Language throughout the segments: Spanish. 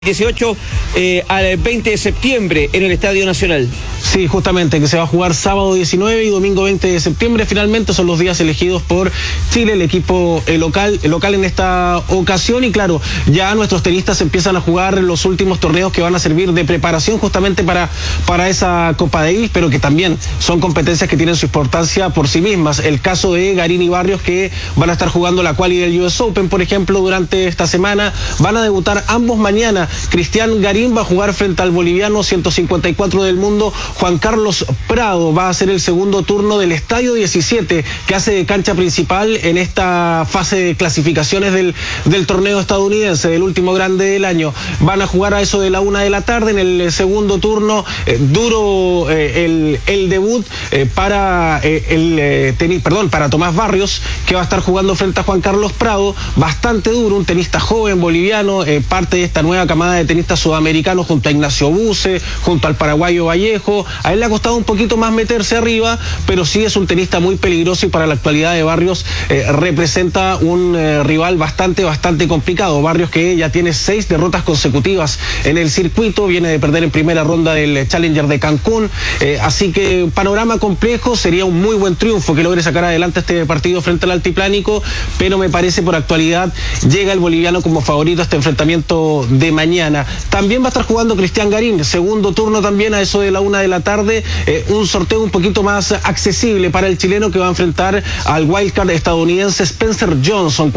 18 al 20 de septiembre en el Estadio Nacional. Sí, justamente, que se va a jugar sábado 19 y domingo 20 de septiembre. Finalmente son los días elegidos por Chile, el equipo local en esta ocasión. Y claro, ya nuestros tenistas empiezan a jugar los últimos torneos que van a servir de preparación justamente para esa Copa Davis, pero que también son competencias que tienen su importancia por sí mismas. El caso de Garín y Barrios, que van a estar jugando la quali del US Open, por ejemplo, durante esta semana. Van a debutar ambos mañana. Cristian Garín va a jugar frente al boliviano 154 del mundo, Juan Carlos Prado. Va a ser el segundo turno del Estadio 17, que hace de cancha principal en esta fase de clasificaciones del torneo estadounidense, del último grande del año. Van a jugar a eso de la 1 de la tarde en el segundo turno. Duro el debut para Tomás Barrios, que va a estar jugando frente a Juan Carlos Prado. Bastante duro, un tenista joven boliviano, parte de esta nueva camada de tenistas sudamericanos junto a Ignacio Buse, junto al paraguayo Vallejo. A él le ha costado un poquito más meterse arriba, pero sí es un tenista muy peligroso y para la actualidad de Barrios representa un rival bastante complicado. Barrios, que ya tiene 6 derrotas consecutivas en el circuito, viene de perder en primera ronda del Challenger de Cancún, así que panorama complejo. Sería un muy buen triunfo que logre sacar adelante este partido frente al Altiplánico, pero me parece por actualidad llega el boliviano como favorito a este enfrentamiento de mañana. También va a estar jugando Cristian Garín, segundo turno también a eso de la 1 de la tarde, un sorteo un poquito más accesible para el chileno, que va a enfrentar al wildcard estadounidense Spencer Johnson,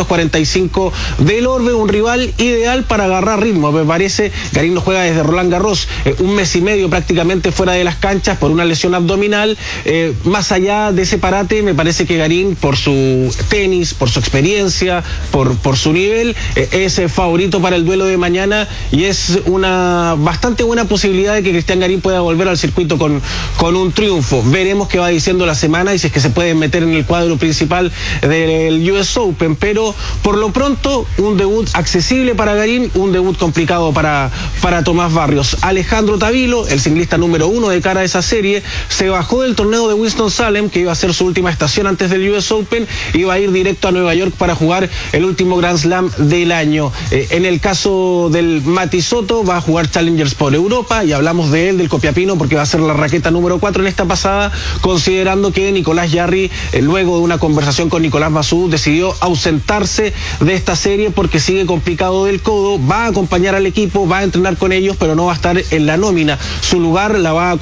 445 del Orbe, un rival ideal para agarrar ritmo. Me parece, Garín no juega desde Roland Garros, un mes y medio prácticamente fuera de las canchas por una lesión abdominal. Más allá de ese parate, me parece que Garín, por su tenis, por su experiencia, por su nivel, es favorito para el duelo de mañana, y es una bastante buena posibilidad de que Cristian Garín pueda volver al circuito con un triunfo. Veremos qué va diciendo la semana y si es que se puede meter en el cuadro principal del US Open, pero por lo pronto un debut accesible para Garín, un debut complicado para Tomás Barrios. Alejandro Tavilo, el ciclista número 1 de cara a esa serie, se bajó del torneo de Winston-Salem, que iba a ser su última estación antes del US Open, iba a ir directo a Nueva York para jugar el último Grand Slam del año. En el caso del Mati Soto, va a jugar Challengers por Europa, y hablamos de él, del Copiapino, porque va a ser la raqueta número 4 en esta pasada, considerando que Nicolás Jarry, luego de una conversación con Nicolás Massú, decidió ausentarse de esta serie porque sigue complicado del codo. Va a acompañar al equipo, va a entrenar con ellos, pero no va a estar en la nómina. Su lugar lo va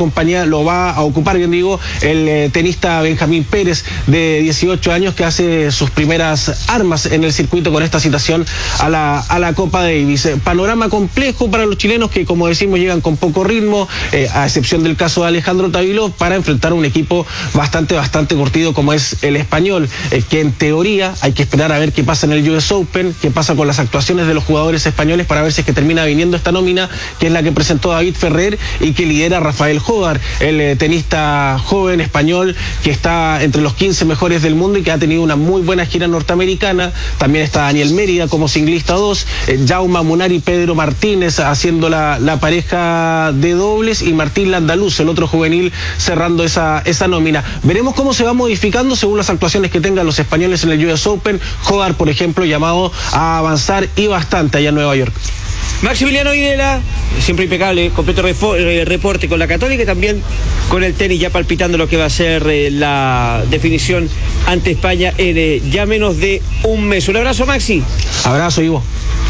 a ocupar, bien digo, el tenista Benjamín Pérez, de 18 años, que hace sus primeras armas en el circuito con esta citación a la Copa Davis. Panorama complejo para los chilenos, que, como decimos, llegan con poco ritmo, a excepción del caso de Alejandro Tavilo, para enfrentar un equipo bastante curtido como es el español, que en teoría hay que esperar a ver qué pasa en el US Open, qué pasa con las actuaciones de los jugadores españoles, para ver si es que termina viniendo esta nómina, que es la que presentó David Ferrer y que lidera Rafael Jódar, el tenista joven español que está entre los 15 mejores del mundo y que ha tenido una muy buena gira norteamericana. También está Daniel Mérida como singlista 2, Jaume Munari y Pedro Martínez haciendo la pareja de dobles, y Martín Landaluz, el otro juvenil, cerrando esa nómina. Veremos cómo se va modificando según las actuaciones que tengan los españoles en el US Open. Jódar, por ejemplo, llamado a avanzar, y bastante, allá en Nueva York. Maximiliano Videla, siempre impecable, completo reporte con la Católica y también con el tenis, ya palpitando lo que va a ser la definición ante España en ya menos de un mes. Un abrazo, Maxi. Abrazo, Ivo.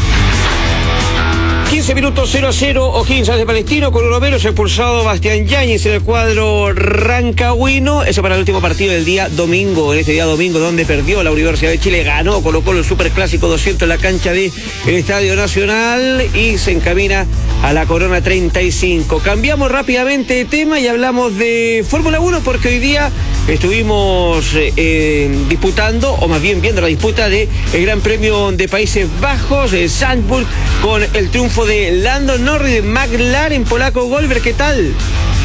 15 minutos 0-0, O'Higgins de Palestino con 1 menos, expulsado Bastián Yáñez en el cuadro rancagüino. Eso para el último partido del día domingo, en este día domingo, donde perdió la Universidad de Chile, ganó Colo-Colo el Superclásico 200 en la cancha del Estadio Nacional y se encamina a la Corona 35. Cambiamos rápidamente de tema y hablamos de Fórmula 1, porque hoy día estuvimos disputando, o más bien viendo la disputa del Gran Premio de Países Bajos, de Zandvoort, con el triunfo de Lando Norris de McLaren, polaco Goldberg. ¿Qué tal?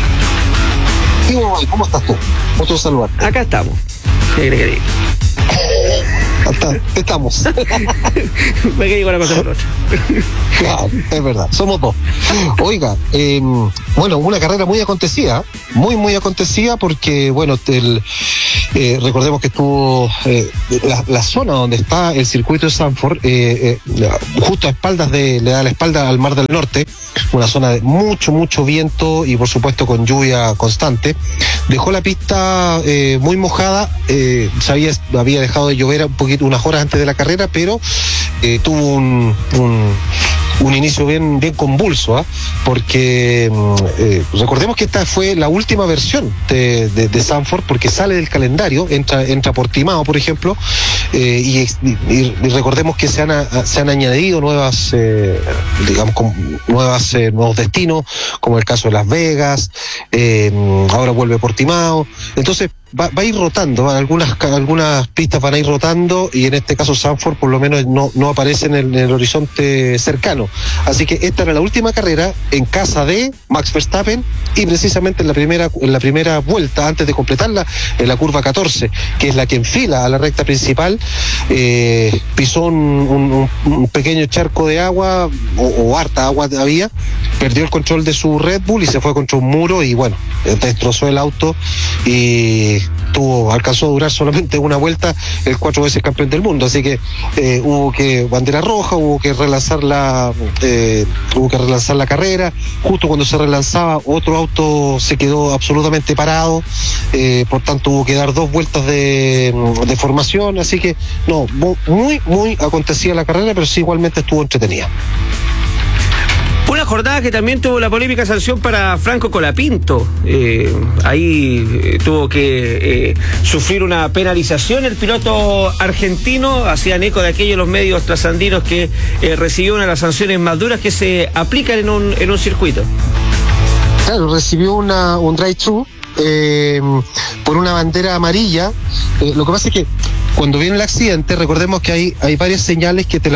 ¿Cómo estás tú? Gusto saludar. Acá estamos. ¿Qué crees que diga? Estamos. Me quedé con la cosa por otra. Claro, es verdad, somos dos. Oiga, bueno, una carrera muy acontecida, muy acontecida, porque bueno, Recordemos que estuvo la zona donde está el circuito de Zandvoort, justo a espaldas le da la espalda al Mar del Norte, una zona de mucho viento y por supuesto con lluvia constante. Dejó la pista muy mojada, había dejado de llover un poquito, unas horas antes de la carrera, pero tuvo un inicio bien convulso, porque recordemos que esta fue la última versión de Zandvoort, porque sale del calendario, entra Portimao, por ejemplo, y recordemos que se han añadido nuevos destinos, como el caso de Las Vegas, ahora vuelve Portimao, entonces va a ir rotando, algunas pistas van a ir rotando, y en este caso Zandvoort por lo menos no aparece en el horizonte cercano. Así que esta era la última carrera en casa de Max Verstappen, y precisamente en la primera vuelta, antes de completarla, en la curva 14, que es la que enfila a la recta principal, pisó un pequeño charco de agua, o harta agua había, perdió el control de su Red Bull y se fue contra un muro, y bueno, destrozó el auto, y alcanzó a durar solamente una vuelta, el 4 veces campeón del mundo. Así que hubo que bandera roja, hubo que relanzar la carrera. Justo cuando se relanzaba, otro auto se quedó absolutamente parado, por tanto hubo que dar 2 vueltas de formación. Así que no, muy acontecida la carrera, pero sí igualmente estuvo entretenida. Una jornada que también tuvo la polémica sanción para Franco Colapinto. Ahí tuvo que sufrir una penalización el piloto argentino. Hacían eco de aquellos los medios trasandinos que recibió una de las sanciones más duras que se aplican en un circuito. Claro, recibió un drive-thru por una bandera amarilla. Lo que pasa es que cuando viene el accidente, recordemos que hay varias señales que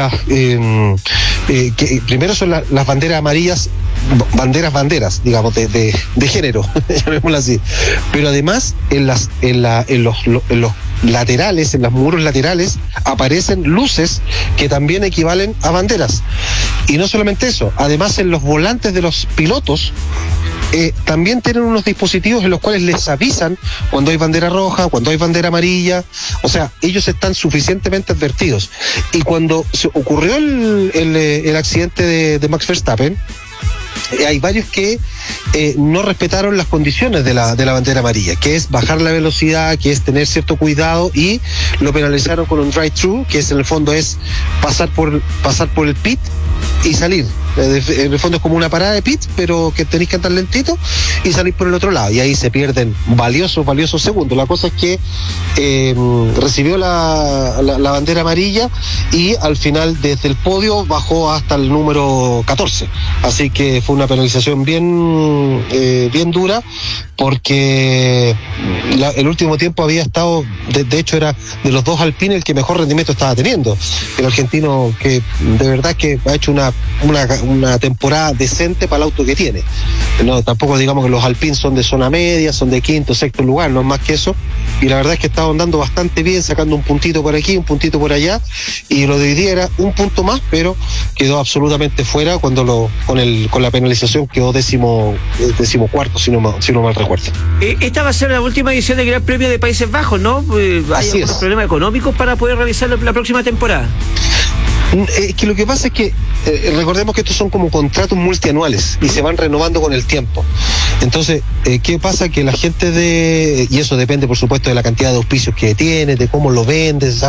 que primero son las banderas amarillas, banderas, digamos, de género, llamémoslo así. Pero además en los laterales, en los muros laterales, aparecen luces que también equivalen a banderas. Y no solamente eso, además en los volantes de los pilotos también tienen unos dispositivos en los cuales les avisan cuando hay bandera roja, cuando hay bandera amarilla. O sea, ellos están suficientemente advertidos. Y cuando se ocurrió el accidente de Max Verstappen, hay varios que no respetaron las condiciones de la bandera amarilla, que es bajar la velocidad, que es tener cierto cuidado, y lo penalizaron con un drive-thru, que en el fondo es pasar por el pit y salir. En el fondo es como una parada de pit, pero que tenéis que andar lentito y salir por el otro lado, y ahí se pierden valiosos segundos. La cosa es que recibió la bandera amarilla, y al final desde el podio bajó hasta el número 14, así que fue una penalización bien dura, porque el último tiempo había estado, de hecho era de los dos Alpine el que mejor rendimiento estaba teniendo, el argentino, que de verdad que ha hecho una temporada decente para el auto que tiene. No, tampoco digamos que los Alpine son de zona media, son de quinto, sexto lugar, no es más que eso, y la verdad es que estaba andando bastante bien, sacando un puntito por aquí, un puntito por allá, y lo de hoy día era un punto más, pero quedó absolutamente fuera cuando con la penalización quedó decimocuarto, si no mal recuerdo. Esta va a ser la última edición del Gran Premio de Países Bajos, ¿no? ¿Hay algunos problemas económicos para poder realizar la próxima temporada? Es que lo que pasa es que recordemos que estos son como contratos multianuales y se van renovando con el tiempo. Entonces, ¿qué pasa? Que la gente y eso depende por supuesto de la cantidad de auspicios que tienes, de cómo lo vendes,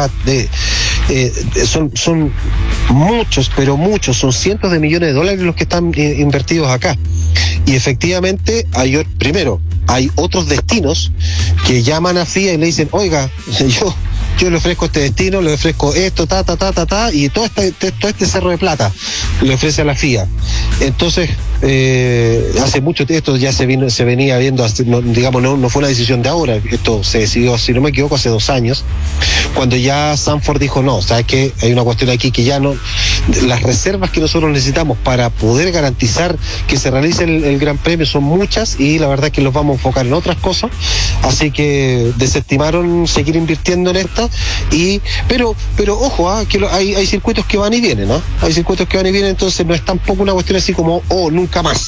son muchos, pero muchos, son cientos de millones de dólares los que están invertidos acá. Y efectivamente hay otros destinos que llaman a FIA y le dicen, oiga, yo le ofrezco este destino, le ofrezco esto, y todo este cerro de plata le ofrece a la FIA. Entonces, hace mucho tiempo, esto ya se venía viendo, digamos, no fue una decisión de ahora, esto se decidió, si no me equivoco, hace 2 años, cuando ya Zandvoort dijo, no, ¿sabes qué? Hay una cuestión aquí que ya no, las reservas que nosotros necesitamos para poder garantizar que se realice el Gran Premio son muchas, y la verdad es que los vamos a enfocar en otras cosas, así que desestimaron seguir invirtiendo en esta, pero ojo, que hay circuitos que van y vienen, ¿no? Hay circuitos que van y vienen, entonces no es tampoco una cuestión así como, nunca más.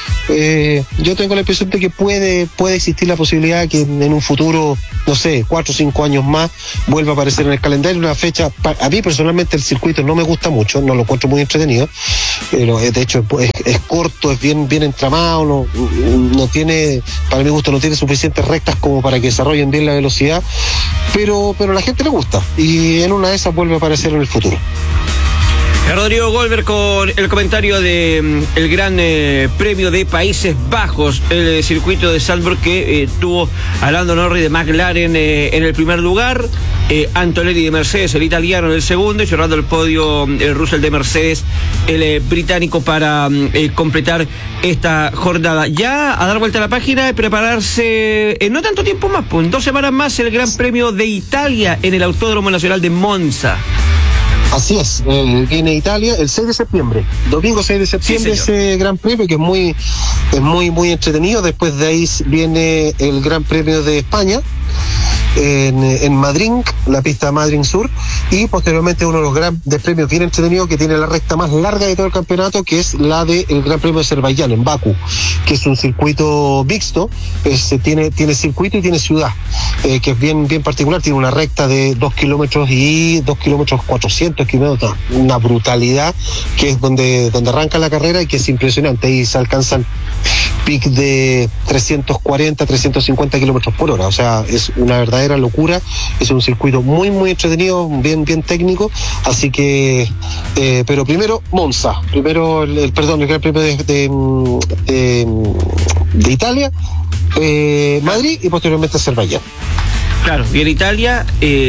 yo tengo la impresión de que puede existir la posibilidad que en un futuro, no sé, 4 o 5 años más, vuelva a aparecer en el calendario una fecha. A mí personalmente el circuito no me gusta mucho, no lo encuentro muy entretenido, pero de hecho es corto, es bien entramado, no tiene, para mi gusto, no tiene suficientes rectas como para que desarrollen bien la velocidad, pero a la gente le gusta, y en una de esas vuelve a aparecer en el futuro. Rodrigo Golver con el comentario de el Gran Premio de Países Bajos, el circuito de Zandvoort que tuvo a Lando Norris de McLaren en el primer lugar, Antonelli de Mercedes, el italiano, en el segundo, y cerrando el podio el Russell de Mercedes, el británico, para completar esta jornada. Ya a dar vuelta a la página y prepararse en no tanto tiempo más, pues en 2 semanas más, el Gran Premio de Italia en el Autódromo Nacional de Monza. Así es, viene Italia el 6 de septiembre, domingo 6 de septiembre, sí, ese Gran Premio que es muy entretenido. Después de ahí viene el Gran Premio de España en Madrid, la pista Madrid Sur, y posteriormente uno de los grandes premios bien entretenidos, que tiene la recta más larga de todo el campeonato, que es la del Gran Premio de Azerbaiyán en Bakú, que es un circuito mixto, tiene circuito y tiene ciudad, que es bien particular. Tiene una recta de 2 kilómetros y 2 kilómetros 400 kilómetros, una brutalidad, que es donde arranca la carrera, y que es impresionante. Ahí se alcanzan pic de 340, 350 kilómetros por hora, o sea, es una verdadera locura. Es un circuito muy entretenido, bien técnico, así que pero primero Monza, primero el Gran Premio de Italia, Madrid, y posteriormente Azerbaiyán. Claro, y en Italia,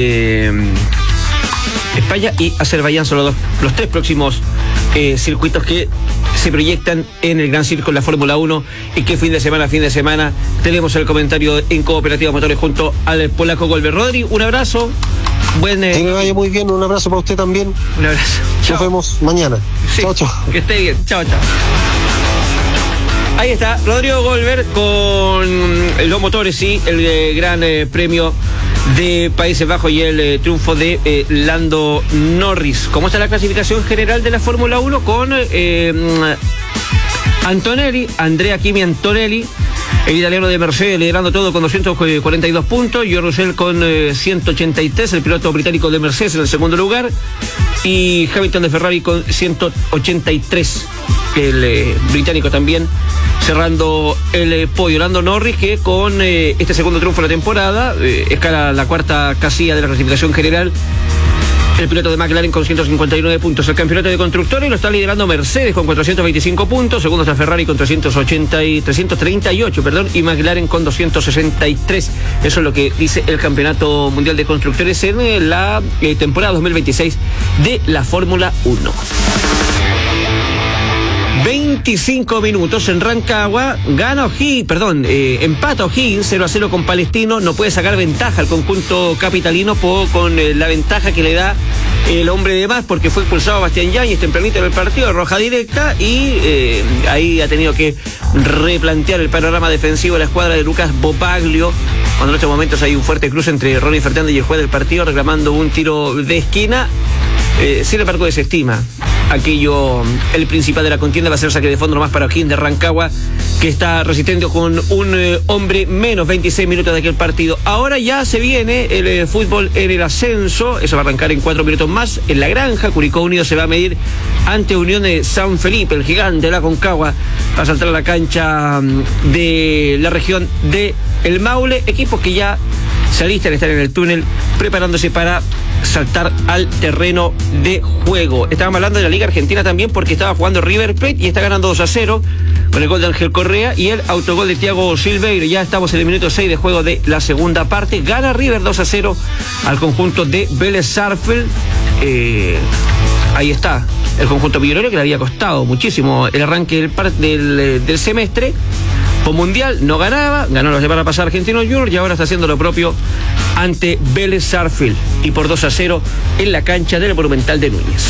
España y Azerbaiyán son los 3 próximos circuitos que se proyectan en el Gran Circo en la Fórmula 1, y que fin de semana tenemos el comentario en Cooperativa Motores junto al polaco Golver. Rodri, un abrazo. Que me vaya muy bien, un abrazo para usted también. Un abrazo. Nos vemos mañana. Sí, chao. Que esté bien. Chao. Ahí está, Rodrigo Golver con los motores y el Gran Premio de Países Bajos y el triunfo de Lando Norris. ¿Cómo está la clasificación general de la Fórmula 1? Con Antonelli, Andrea Kimi Antonelli, el italiano de Mercedes, liderando todo con 242 puntos. George Russell con 183, el piloto británico de Mercedes en el segundo lugar. Y Hamilton de Ferrari con 183, el británico también, cerrando el podio. Lando Norris, que con este segundo triunfo de la temporada escala la 4ª casilla de la clasificación general. El piloto de McLaren con 159 puntos. El campeonato de constructores lo está liderando Mercedes con 425 puntos. Segundo está Ferrari con 338, y McLaren con 263. Eso es lo que dice el Campeonato Mundial de Constructores en la temporada 2026 de la Fórmula 1. 25 minutos en Rancagua, empata O'Higgins 0-0 con Palestino. No puede sacar ventaja al conjunto capitalino con la ventaja que le da el hombre de más, porque fue expulsado Bastián Yáñez tempranito en el partido, roja directa, y ahí ha tenido que replantear el panorama defensivo de la escuadra de Lucas Bopaglio, cuando en estos momentos hay un fuerte cruce entre Ronnie Fernández y el juez del partido reclamando un tiro de esquina. Sin embargo, desestima el principal de la contienda. Va a ser saque de fondo nomás para O'Higgins de Rancagua, que está resistiendo con un hombre menos. 26 minutos de aquel partido. Ahora ya se viene el fútbol en el ascenso. Eso va a arrancar en 4 minutos más. En La Granja, Curicó Unido se va a medir ante Unión de San Felipe, el gigante de la Concagua, para saltar a la cancha de la región de El Maule. Equipos que ya se alistan, están en el túnel preparándose para saltar al terreno de juego. Estábamos hablando de la Liga Argentina también, porque estaba jugando River Plate y está ganando 2-0 con el gol de Ángel Correa y el autogol de Thiago Silveira. Ya estamos en el minuto 6 de juego de la segunda parte. Gana River 2-0 al conjunto de Vélez Sarsfield. Ahí está el conjunto millonario, que le había costado muchísimo el arranque del semestre. Por Mundial no ganaba, ganó la semana pasada Argentino Junior, y ahora está haciendo lo propio ante Vélez Sarsfield, y por 2-0 en la cancha del Monumental de Núñez.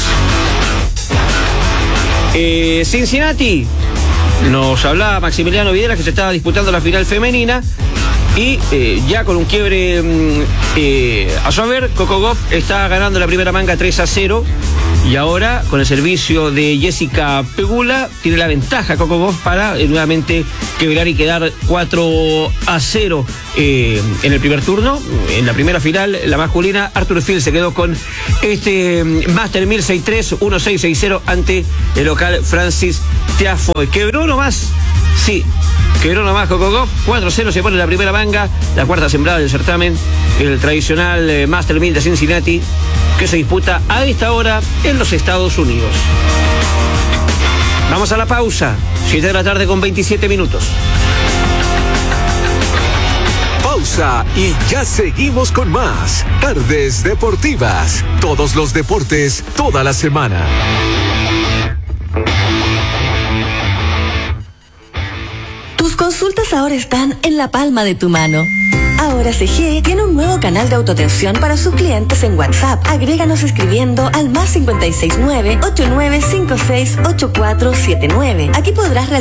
Cincinnati, nos hablaba Maximiliano Videla que se estaba disputando la final femenina, y ya con un quiebre a su haber, Coco Gauff está ganando la primera manga 3-0 Y ahora, con el servicio de Jessica Pegula, tiene la ventaja Coco Gauff para nuevamente quebrar y quedar 4-0 en el primer turno. En la primera final, la masculina, Arthur Field se quedó con este Master 1000-6-3, 1-6-6-0 ante el local Francis Tiafoe. Quebró nomás, sí, quebró nomás Coco Gauff, 4-0 se pone la primera manga, la cuarta sembrada del certamen, el tradicional Master 1000 de Cincinnati, que se disputa a esta hora en los Estados Unidos. Vamos a la pausa, 7 de la tarde con 27 minutos. Pausa y ya seguimos con más Tardes Deportivas. Todos los deportes, toda la semana. Tus consultas ahora están en la palma de tu mano. Ahora CGE tiene un nuevo canal de autoatención para sus clientes en WhatsApp. Agréganos escribiendo al +569-8956-8479. Aquí podrás realizar